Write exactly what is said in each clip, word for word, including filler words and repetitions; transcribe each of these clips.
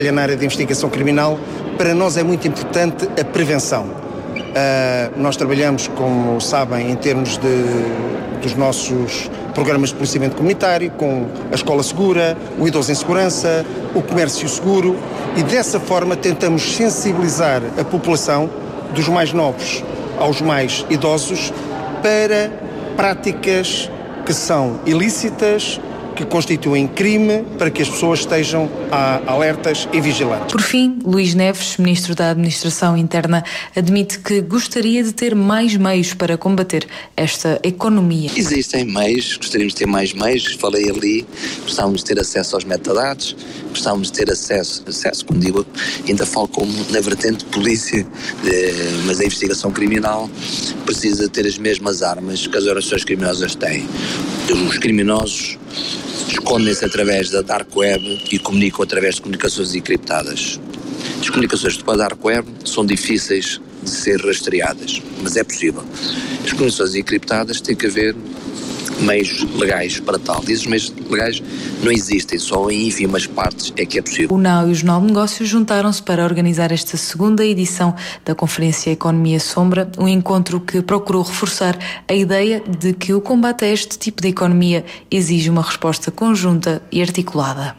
Na área de investigação criminal, para nós é muito importante a prevenção. Uh, nós trabalhamos, como sabem, em termos de, dos nossos programas de policiamento comunitário, com a Escola Segura, o Idoso em Segurança, o Comércio Seguro, e dessa forma tentamos sensibilizar a população, dos mais novos aos mais idosos, para práticas que são ilícitas, que constituem crime, para que as pessoas estejam ah, alertas e vigilantes. Por fim, Luís Neves, Ministro da Administração Interna, admite que gostaria de ter mais meios para combater esta economia. Existem meios, gostaríamos de ter mais meios, falei ali, gostávamos de ter acesso aos metadados, gostávamos de ter acesso, acesso como digo, ainda falo como na vertente de polícia, de, mas a investigação criminal precisa ter as mesmas armas que as organizações criminosas têm. Os criminosos escondem-se através da Dark Web e comunicam através de comunicações encriptadas. As comunicações da Dark Web são difíceis de ser rastreadas, mas é possível. As comunicações encriptadas têm que haver meios legais para tal. E esses meios legais não existem, só em ínfimas partes é que é possível. O Now e os Nove Negócios juntaram-se para organizar esta segunda edição da Conferência Economia Sombra, um encontro que procurou reforçar a ideia de que o combate a este tipo de economia exige uma resposta conjunta e articulada.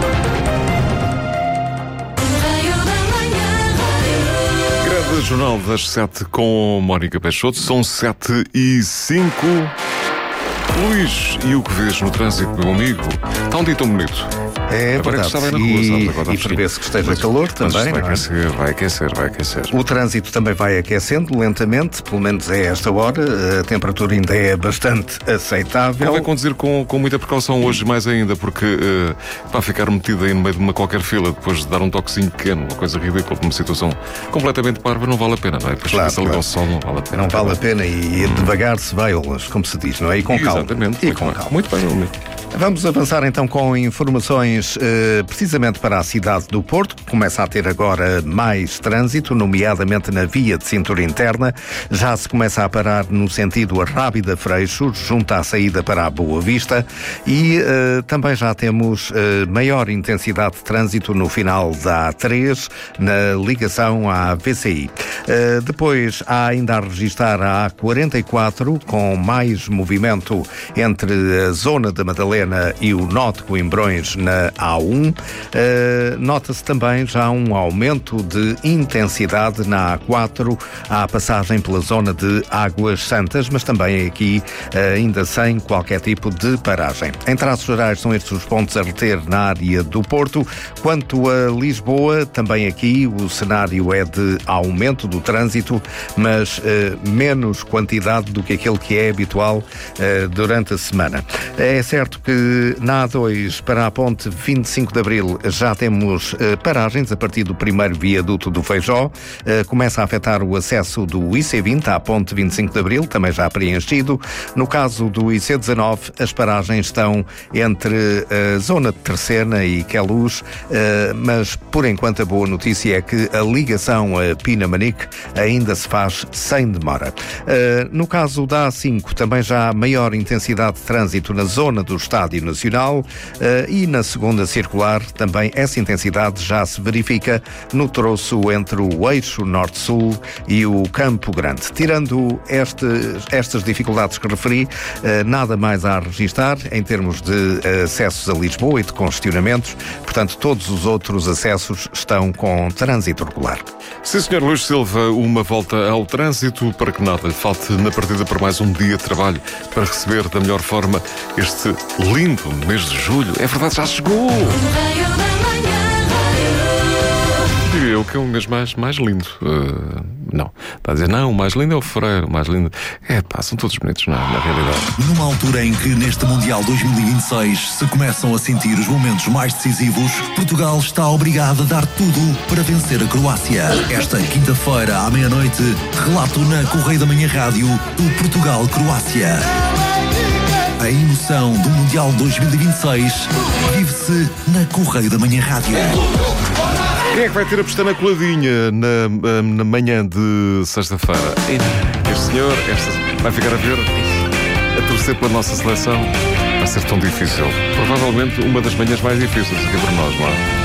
Grande Jornal das Sete com Mónica Peixoto, são sete e cinco. Luís, e o que vês no trânsito, meu amigo? Está um dia tão bonito. É agora verdade. É que está bem na rua, e, sabe? Agora e prevê-se que esteja calor mas também. Vai não é? aquecer, vai aquecer, vai aquecer. O trânsito também vai aquecendo lentamente, pelo menos é esta hora. A temperatura ainda é bastante aceitável. Convém conduzir com, com muita precaução hoje, mais ainda, porque uh, para ficar metido aí no meio de uma qualquer fila, depois de dar um toquezinho pequeno, uma coisa ridícula, numa situação completamente parva, não vale a pena, não é? Depois claro, fica-se ali claro. ao sol, não vale a pena. Não vale a pena e hum. devagar se vai, como se diz, não é? E com calma. Exatamente. E muito com bem. calma. Muito bem, meu amigo. Vamos avançar então com informações eh, precisamente para a cidade do Porto, que começa a ter agora mais trânsito, nomeadamente na via de cintura interna. Já se começa a parar no sentido Arrábida-Freixo, junto à saída para a Boa Vista, e eh, também já temos eh, maior intensidade de trânsito no final da A três, na ligação à V C I. Eh, depois há ainda a registrar a A quarenta e quatro, com mais movimento entre a zona da Madalena e o nó de Coimbrões na A um. Uh, nota-se também já um aumento de intensidade na A quatro, à passagem pela zona de Águas Santas, mas também aqui uh, ainda sem qualquer tipo de paragem. Em traços gerais são estes os pontos a reter na área do Porto. Quanto a Lisboa, também aqui o cenário é de aumento do trânsito, mas uh, menos quantidade do que aquele que é habitual uh, durante a semana. É certo que na A dois para a ponte vinte e cinco de Abril já temos eh, paragens a partir do primeiro viaduto do Feijó. Eh, começa a afetar o acesso do I C vinte à ponte vinte e cinco de Abril, também já preenchido. No caso do I C dezanove, as paragens estão entre a zona de Terceira e Queluz, eh, mas por enquanto a boa notícia é que a ligação a Pinamanique ainda se faz sem demora. Eh, no caso da A cinco, também já há maior intensidade de trânsito na zona do Estádio Nacional uh, e na segunda circular também essa intensidade já se verifica no troço entre o eixo norte-sul e o Campo Grande. Tirando este, estas dificuldades que referi, uh, nada mais a registrar em termos de uh, acessos a Lisboa e de congestionamentos, portanto todos os outros acessos estão com trânsito regular. Sim, senhor Luís Silva, uma volta ao trânsito para que nada lhe falte na partida para mais um dia de trabalho para receber da melhor forma este lindo mês de julho. É verdade, já chegou! Diria eu que é um mês mais, mais lindo. Uh, não. Está a dizer, não, o mais lindo é o fevereiro, o mais lindo... É pá, são todos bonitos, não, na realidade. Numa altura em que neste Mundial dois mil e vinte e seis se começam a sentir os momentos mais decisivos, Portugal está obrigado a dar tudo para vencer a Croácia. Esta quinta-feira, à meia-noite, relato na Correio da Manhã Rádio do Portugal-Croácia. A emoção do Mundial dois mil e vinte e seis vive-se na Correio da Manhã Rádio. Quem é que vai ter a pestana coladinha na, na manhã de sexta-feira? Este senhor, esta, vai ficar a ver, a torcer pela nossa seleção. Vai ser tão difícil. Provavelmente uma das manhãs mais difíceis aqui para nós, não é?